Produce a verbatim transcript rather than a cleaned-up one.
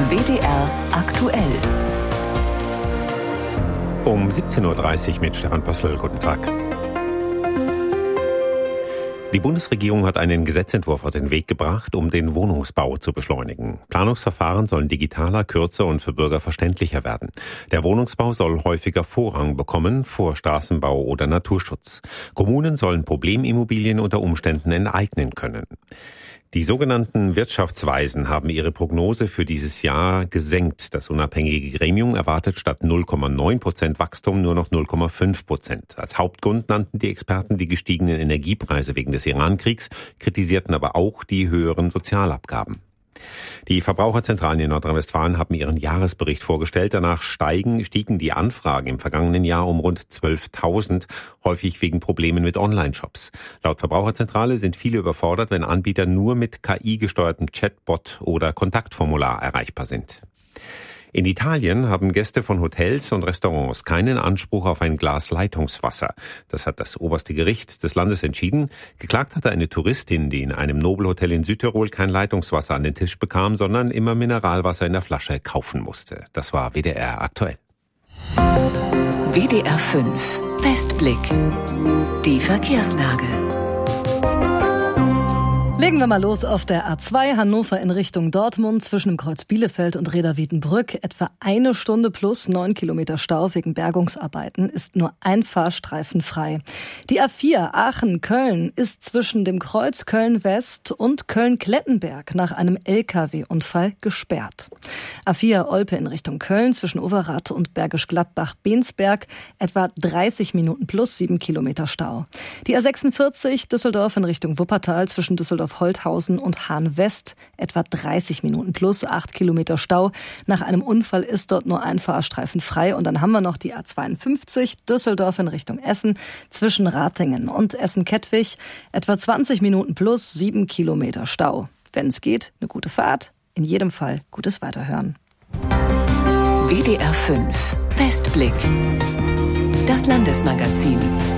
W D R aktuell. Um siebzehn Uhr dreißig mit Stefan Pössl. Guten Tag. Die Bundesregierung hat einen Gesetzentwurf auf den Weg gebracht, um den Wohnungsbau zu beschleunigen. Planungsverfahren sollen digitaler, kürzer und für Bürger verständlicher werden. Der Wohnungsbau soll häufiger Vorrang bekommen vor Straßenbau oder Naturschutz. Kommunen sollen Problemimmobilien unter Umständen enteignen können. Die sogenannten Wirtschaftsweisen haben ihre Prognose für dieses Jahr gesenkt. Das unabhängige Gremium erwartet statt null Komma neun Prozent Wachstum nur noch null Komma fünf Prozent. Als Hauptgrund nannten die Experten die gestiegenen Energiepreise wegen des Iran-Kriegs, kritisierten aber auch die höheren Sozialabgaben. Die Verbraucherzentralen in Nordrhein-Westfalen haben ihren Jahresbericht vorgestellt. Danach steigen, stiegen die Anfragen im vergangenen Jahr um rund zwölftausend, häufig wegen Problemen mit Online-Shops. Laut Verbraucherzentrale sind viele überfordert, wenn Anbieter nur mit K I-gesteuertem Chatbot oder Kontaktformular erreichbar sind. In Italien haben Gäste von Hotels und Restaurants keinen Anspruch auf ein Glas Leitungswasser. Das hat das oberste Gericht des Landes entschieden. Geklagt hatte eine Touristin, die in einem Nobelhotel in Südtirol kein Leitungswasser an den Tisch bekam, sondern immer Mineralwasser in der Flasche kaufen musste. Das war W D R aktuell. W D R fünf Westblick. Die Verkehrslage. Legen wir mal los auf der A zwei Hannover in Richtung Dortmund zwischen dem Kreuz Bielefeld und Reda-Wiedenbrück. Etwa eine Stunde plus neun Kilometer Stau wegen Bergungsarbeiten, ist nur ein Fahrstreifen frei. Die A vier Aachen-Köln ist zwischen dem Kreuz Köln-West und Köln-Klettenberg nach einem L K W-Unfall gesperrt. A vier Olpe in Richtung Köln zwischen Overath und Bergisch Gladbach-Bensberg etwa dreißig Minuten plus sieben Kilometer Stau. Die A sechsundvierzig Düsseldorf in Richtung Wuppertal zwischen Düsseldorf Holthausen und Hahn-West etwa dreißig Minuten plus acht Kilometer Stau. Nach einem Unfall ist dort nur ein Fahrstreifen frei. Und dann haben wir noch die A zweiundfünfzig Düsseldorf in Richtung Essen zwischen Ratingen und Essen-Kettwig etwa zwanzig Minuten plus sieben Kilometer Stau. Wenn es geht, eine gute Fahrt, in jedem Fall gutes Weiterhören. W D R fünf Westblick. Das Landesmagazin.